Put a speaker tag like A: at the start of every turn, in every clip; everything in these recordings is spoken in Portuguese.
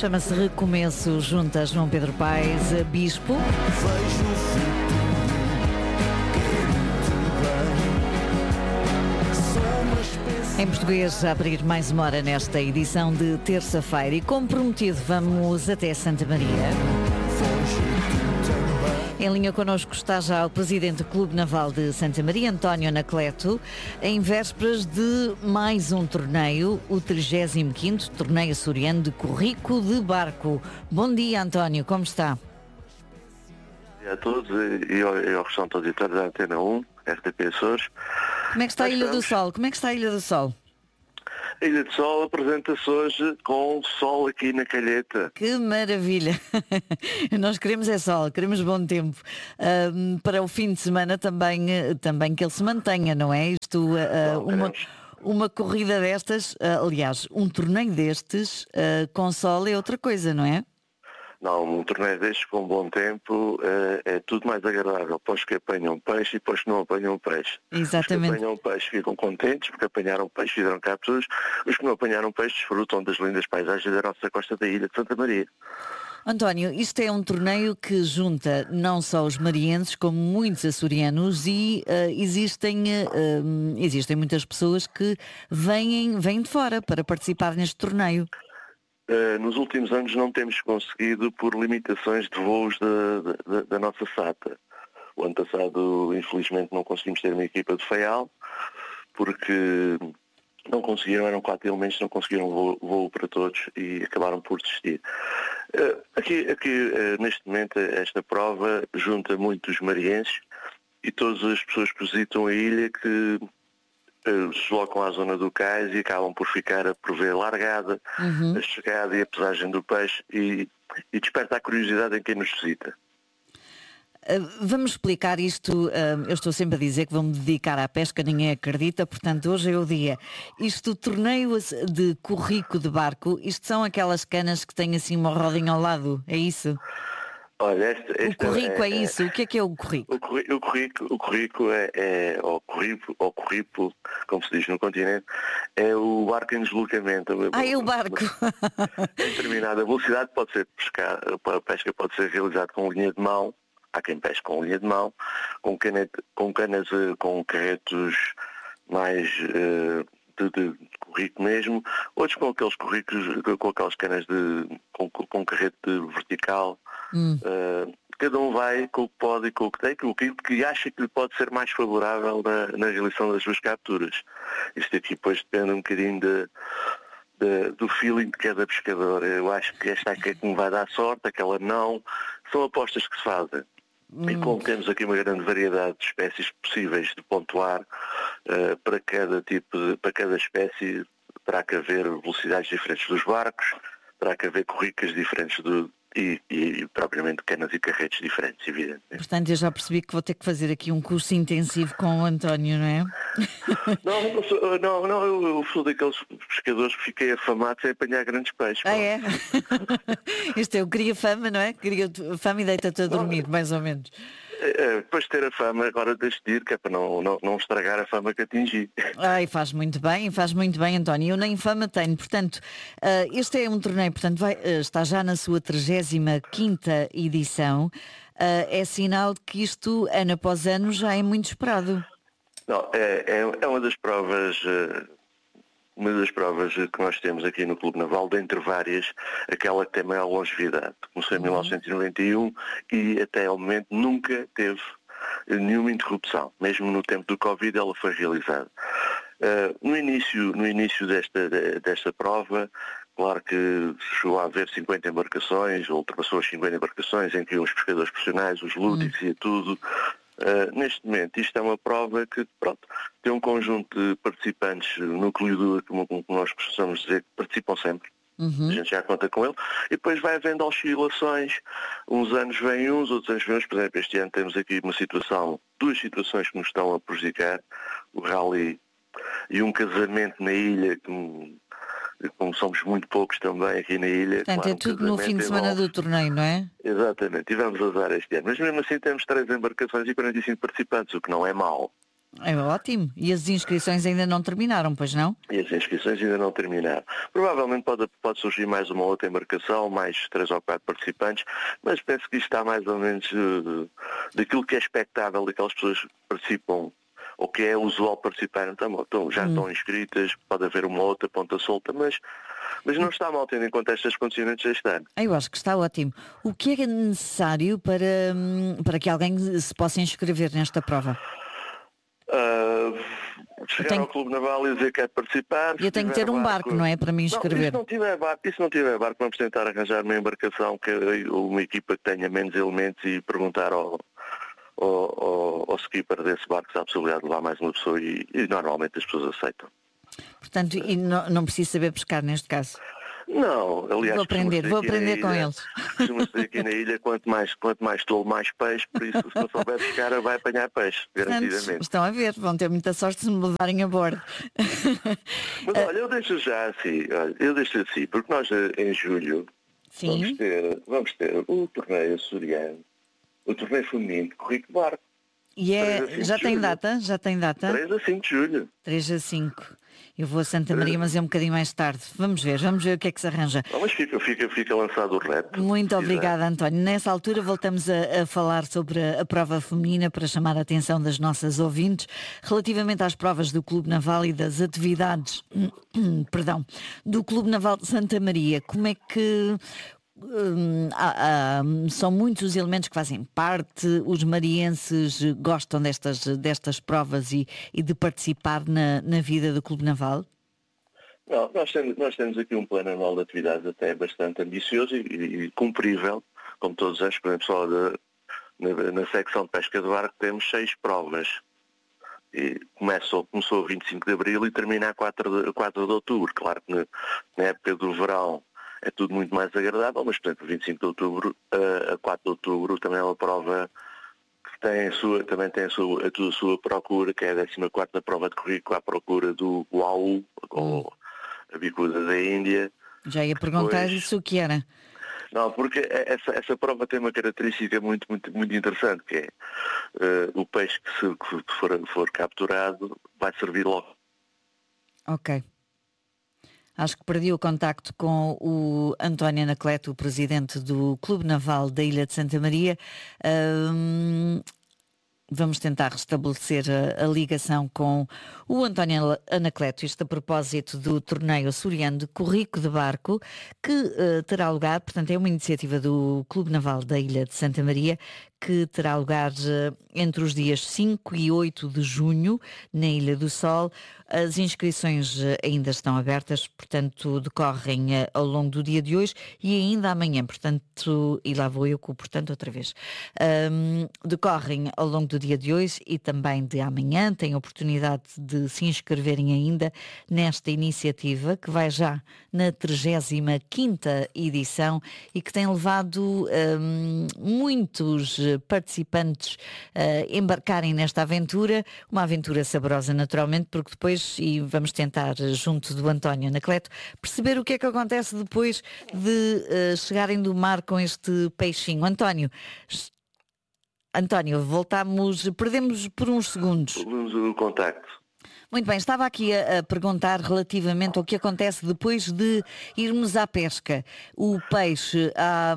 A: chama-se Recomeço, junto a João Pedro Paes, Bispo.
B: Vejo o futuro, quero-te bem. Sou uma espécie.
A: Em português, a abrir mais uma hora nesta edição de terça-feira. E como prometido, vamos até Santa Maria.
B: Foge tu também.
A: Em linha connosco está já o presidente do Clube Naval de Santa Maria, António Anacleto, em vésperas de mais um torneio, o 35º Torneio Açoriano de Currico de Barco. Bom dia, António, como está?
C: Bom dia a todos e ao restante auditório da Antena 1, RTP Açores.
A: Como é que está a Ilha do Sol? Como é que está a Ilha do Sol?
C: A Ilha do Sol apresenta-se hoje com sol aqui na calheta.
A: Que maravilha! Nós queremos é sol, queremos bom tempo. Para o fim de semana também que ele se mantenha, não é? Uma corrida destas, aliás, um torneio destes com sol é outra coisa, não é?
C: Não, um torneio destes com bom tempo é tudo mais agradável para os que apanham peixe e para os que não apanham peixe.
A: Exatamente.
C: Os que apanham peixe ficam contentes porque apanharam peixe, fizeram capturas. Os que não apanharam peixe desfrutam das lindas paisagens da nossa costa da Ilha de Santa Maria.
A: António, isto é um torneio que junta não só os marienses como muitos açorianos e existem muitas pessoas que vêm de fora para participar neste torneio.
C: Nos últimos anos não temos conseguido por limitações de voos da nossa SATA. O ano passado, infelizmente, não conseguimos ter uma equipa de FAIAL porque não conseguiram, eram 4 elementos, não conseguiram voo para todos e acabaram por desistir. Aqui, neste momento, esta prova junta muitos marienses e todas as pessoas que visitam a ilha que se deslocam à zona do cais e acabam por ficar a prever a largada, a chegada e a pesagem do peixe e desperta a curiosidade em quem nos visita.
A: Vamos explicar isto, eu estou sempre a dizer que vou-me dedicar à pesca, ninguém acredita, portanto hoje é o dia. Isto, torneio de currico de barco, isto são aquelas canas que têm assim uma rodinha ao lado, é isso?
C: Olha,
A: o currico é isso, o que é o currico?
C: O currico ou curripo, como se diz no continente, é o barco em deslocamento.
A: É o barco!
C: Em determinada velocidade pode ser pescado, a pesca pode ser realizada com linha de mão, há quem pesque com linha de mão, com carretos mais de currico mesmo, outros com aqueles curricos, com aquelas canas com carrete vertical. Cada um vai com o que pode e com o que tem, com aquilo que acha que lhe pode ser mais favorável na realização das suas capturas. Isto aqui depois depende um bocadinho do feeling de cada pescador. Eu acho que esta aqui é que me vai dar sorte, aquela não. São apostas que se fazem. E como temos aqui uma grande variedade de espécies possíveis de pontuar, para cada espécie terá que haver velocidades diferentes dos barcos, terá que haver curricas diferentes e propriamente canas e carretes diferentes, evidentemente.
A: Portanto, eu já percebi que vou ter que fazer aqui um curso intensivo com o António, não é?
C: Não, eu sou daqueles pescadores que fiquei afamado sem apanhar grandes peixes.
A: É? Eu queria fama, não é? Queria fama e deita-te a dormir, mais ou menos.
C: Depois de ter a fama, agora deixo de ir, que é para não estragar a fama que atingi.
A: Faz muito bem, António. Eu nem fama tenho, portanto, este é um torneio, portanto, está já na sua 35ª edição. É sinal de que isto, ano após ano, já é muito esperado.
C: Não, é uma das provas que nós temos aqui no Clube Naval, dentre várias, aquela que tem maior longevidade. Começou em 1991 e até ao momento nunca teve nenhuma interrupção. Mesmo no tempo do Covid ela foi realizada. No início desta prova, claro que chegou a haver 50 embarcações, ultrapassou as 50 embarcações, em que os pescadores profissionais, os lúdicos e tudo. Neste momento, isto é uma prova que, tem um conjunto de participantes, núcleo duro, como nós costumamos dizer, que participam sempre. A gente já conta com ele. E depois vai havendo oscilações. Uns anos vêm uns, outros anos vêm uns. Por exemplo, este ano temos aqui duas situações que nos estão a prejudicar. O rally e um casamento na ilha, como somos muito poucos também aqui na ilha.
A: Portanto, claro, é tudo no fim de semana do torneio, não é?
C: Exatamente, tivemos azar este ano. Mas mesmo assim temos 3 embarcações e 45 participantes, o que não é mau.
A: É ótimo. E as inscrições ainda não terminaram, pois não?
C: E as inscrições ainda não terminaram. Provavelmente pode surgir mais uma outra embarcação, mais 3 ou 4 participantes, mas penso que isto está mais ou menos daquilo que é expectável, daquelas pessoas que participam, ou que é usual participarem, já estão inscritas, pode haver uma outra ponta solta, mas não está mal tendo em conta estas condicionantes deste ano.
A: Eu acho que está ótimo. O que é necessário para que alguém se possa inscrever nesta prova?
C: Chegar ao Clube Naval e dizer que quer participar.
A: Eu tenho que ter um barco, não é? Para me inscrever.
C: Não, se não tiver barco, vamos tentar arranjar uma embarcação, uma equipa que tenha menos elementos e perguntar ao skipper desse barco se há a possibilidade de levar mais uma pessoa e normalmente as pessoas aceitam.
A: Portanto, e não preciso saber pescar neste caso.
C: Não, aliás,
A: vou aprender com eles.
C: Costuma-se dizer aqui na ilha, quanto mais tolo, mais peixe, por isso se não souber pescar vai apanhar peixe, garantidamente.
A: Portanto, estão a ver, vão ter muita sorte se me levarem a bordo.
C: Mas olha, eu deixo assim, porque nós em julho vamos ter o torneio açoriano, o torneio feminino de corrido de barco.
A: E já tem data?
C: 3 a 5 de julho.
A: 3 a 5. Eu vou a Santa Maria, mas é um bocadinho mais tarde. Vamos ver o que é que se arranja.
C: Mas fica lançado o reto.
A: Muito obrigada, António. Nessa altura voltamos a falar sobre a prova feminina para chamar a atenção das nossas ouvintes. Relativamente às provas do Clube Naval e das atividades do Clube Naval de Santa Maria, como é que... são muitos os elementos que fazem parte. Os marienses gostam destas provas e de participar na vida do Clube Naval?
C: Não, nós temos aqui um plano anual de atividades até bastante ambicioso e cumprível, como todos os anos. Por exemplo, só na secção de pesca do barco temos 6 provas. E começou a 25 de Abril e termina a 4 de Outubro. Claro que na época do verão é tudo muito mais agradável, mas, portanto, 25 de Outubro a 4 de Outubro também é uma prova que também tem a sua procura, que é a 14ª prova de currículo à procura do UAU, ou a bicuda da Índia. Já ia
A: perguntar isso o que era.
C: Não, porque essa prova tem uma característica muito, muito, muito interessante, que é o peixe que for capturado vai servir logo.
A: Ok. Acho que perdi o contacto com o António Anacleto, o presidente do Clube Naval da Ilha de Santa Maria. Vamos tentar restabelecer a ligação com o António Anacleto, isto a propósito do torneio açoriano de Corrico de Barco, que terá lugar, portanto é uma iniciativa do Clube Naval da Ilha de Santa Maria, que terá lugar entre os dias 5 e 8 de junho, na Ilha do Sol. As inscrições ainda estão abertas, portanto decorrem ao longo do dia de hoje e ainda amanhã, portanto, e lá vou eu com o portanto outra vez, decorrem ao longo do dia de hoje e também de amanhã. Têm a oportunidade de se inscreverem ainda nesta iniciativa, que vai já na 35ª edição e que tem levado muitos participantes embarcarem nesta aventura, uma aventura saborosa naturalmente, porque depois, e vamos tentar junto do António Anacleto, perceber o que é que acontece depois de chegarem do mar com este peixinho. António, perdemos por uns segundos.
C: Perdemos o contacto.
A: Muito bem, estava aqui a perguntar relativamente ao que acontece depois de irmos à pesca. O peixe, há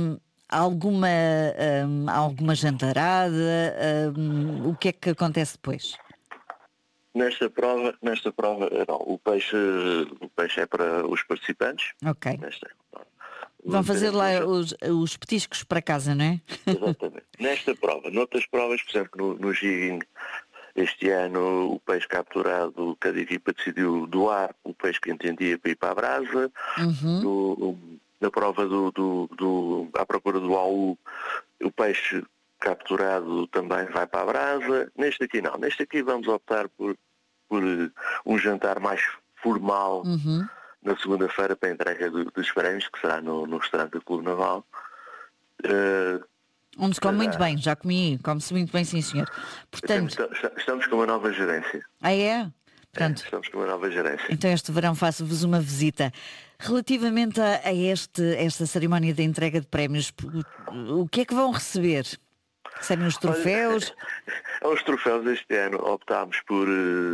A: alguma jantarada? O que é que acontece depois?
C: Nesta prova não, o peixe é para os participantes.
A: Ok. Vão fazer lá os petiscos para casa, não é?
C: Exatamente. Nesta prova, noutras provas, por exemplo, no jigging, este ano o peixe capturado, cada equipa decidiu doar o peixe que entendia para ir para a brasa. Na prova à procura do AU, o peixe capturado também vai para a brasa. Neste aqui não. Neste aqui vamos optar por um jantar mais formal na segunda-feira para a entrega dos prémios, que será no restaurante do Clube Naval.
A: Onde se come muito bem, já comi, come-se muito bem, sim senhor. Portanto,
C: estamos com uma nova gerência.
A: Ah é? Portanto,
C: estamos com uma nova gerência.
A: Então este verão faço-vos uma visita. Relativamente a esta cerimónia de entrega de prémios, o que é que vão receber? Recebem os troféus?
C: Olha, os troféus este ano optámos por...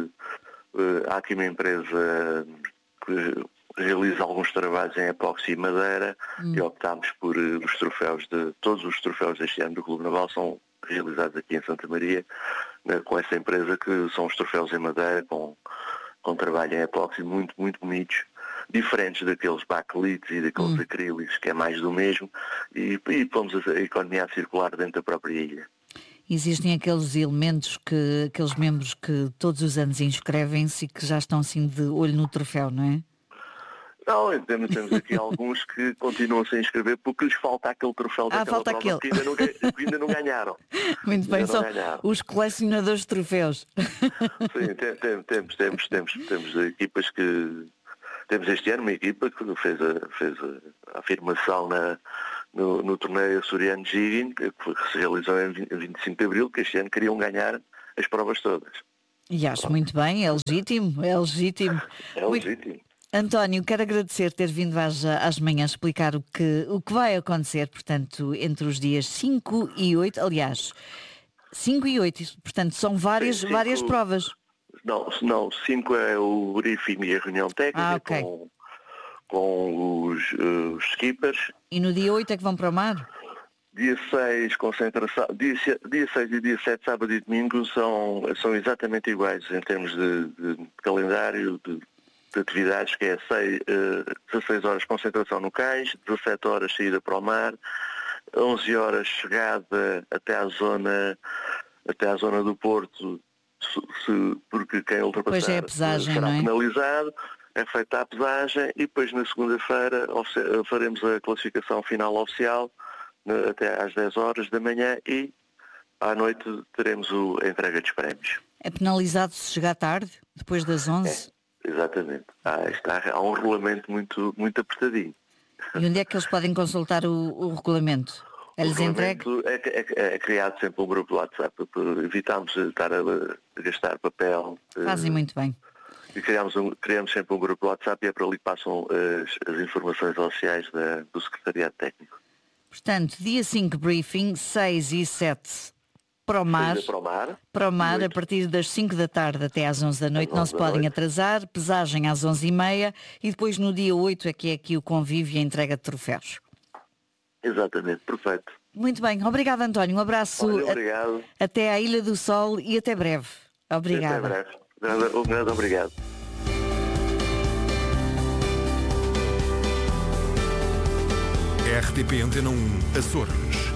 C: há aqui uma empresa que realiza alguns trabalhos em epóxi e madeira e optámos por todos os troféus deste ano do Clube Naval são realizados aqui em Santa Maria, com essa empresa, que são os troféus em madeira, com trabalho em epóxi muito, muito bonitos, diferentes daqueles backlites e daqueles acrílicos, que é mais do mesmo, e pomos a economia a circular dentro da própria ilha.
A: Existem aqueles elementos, aqueles membros que todos os anos inscrevem-se e que já estão assim de olho no troféu, não é?
C: Não, temos aqui alguns que continuam sem inscrever porque lhes falta aquele troféu daquela
A: falta
C: prova
A: aquele.
C: que ainda não ganharam.
A: Muito bem, são os colecionadores de troféus.
C: Sim, temos equipas que... Temos este ano uma equipa que fez a afirmação no torneio açoriano de Jigging, que se realizou em 25 de Abril, que este ano queriam ganhar as provas todas.
A: E acho muito bem, é legítimo, é legítimo.
C: É legítimo.
A: António, quero agradecer ter vindo às manhãs explicar o que vai acontecer, portanto, entre os dias 5 e 8, aliás, 5 e 8, portanto, são várias provas.
C: Não, 5 é o briefing e a reunião técnica
A: ok.
C: com os skippers.
A: E no dia 8 é que vão para o mar?
C: Dia 6, concentração. Dia 6 e dia 7, sábado e domingo, são exatamente iguais em termos de calendário, de atividades, que é 16 horas concentração no cais, 17 horas saída para o mar, 11 horas chegada até à zona do Porto, porque quem ultrapassar será penalizado, é feita a pesagem e depois na segunda-feira faremos a classificação final oficial até às 10 horas da manhã e à noite teremos a entrega dos prémios.
A: É penalizado se chegar tarde, depois das 11?
C: Exatamente. Há um regulamento muito, muito apertadinho.
A: E onde é que eles podem consultar o regulamento? Eles entregam?
C: É criado sempre um grupo de WhatsApp para evitarmos estar a gastar papel.
A: Fazem muito bem.
C: E criamos sempre um grupo de WhatsApp e é para ali que passam as informações oficiais do Secretariado Técnico.
A: Portanto, dia 5 briefing, 6 e 7 para o mar, a partir das 5 da tarde até às 11 da noite, não se podem atrasar, pesagem às 11h30 e depois no dia 8 é que é aqui o convívio e a entrega de troféus.
C: Exatamente, perfeito.
A: Muito bem, obrigado António, um abraço.
C: Obrigado.
A: Até à Ilha do Sol e até breve. Obrigada.
C: Até breve. Um grande obrigado.
B: RTP Antena 1 Açores.